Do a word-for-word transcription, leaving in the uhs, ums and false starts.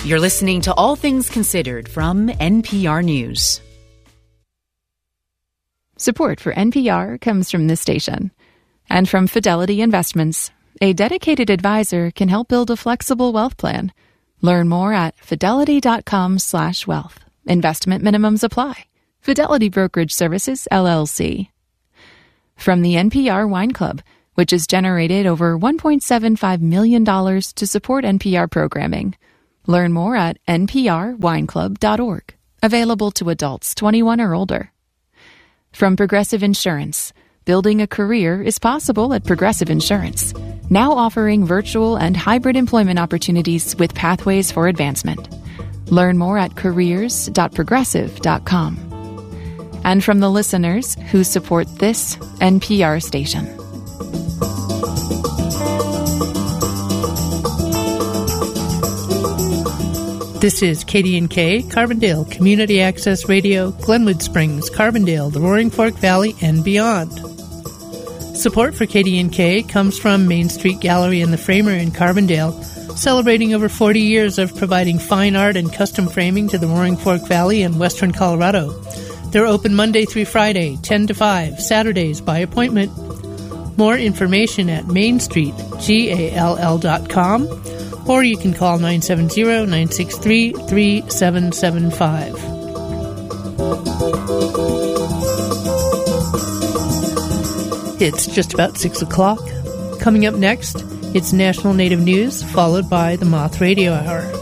You're listening to All Things Considered from N P R News. Support for N P R comes from this station and from Fidelity Investments. A dedicated advisor can help build a flexible wealth plan. Learn more at fidelity.com slash wealth. Investment minimums apply. Fidelity Brokerage Services, L L C. From the N P R Wine Club, which has generated over one point seven five million dollars to support N P R programming. Learn more at n p r wine club dot org. Available to adults twenty-one or older. From Progressive Insurance, building a career is possible at Progressive Insurance, now offering virtual and hybrid employment opportunities with pathways for advancement. Learn more at careers dot progressive dot com. And from the listeners who support this N P R station. This is K D N K, Carbondale, Community Access Radio, Glenwood Springs, Carbondale, the Roaring Fork Valley, and beyond. Support for K D N K comes from Main Street Gallery and the Framer in Carbondale, celebrating over forty years of providing fine art and custom framing to the Roaring Fork Valley and western Colorado. They're open Monday through Friday, ten to five, Saturdays by appointment. More information at main street gall dot com, or you can call nine seven zero, nine six three, three seven seven five. It's just about six o'clock. Coming up next, it's National Native News, followed by the Moth Radio Hour.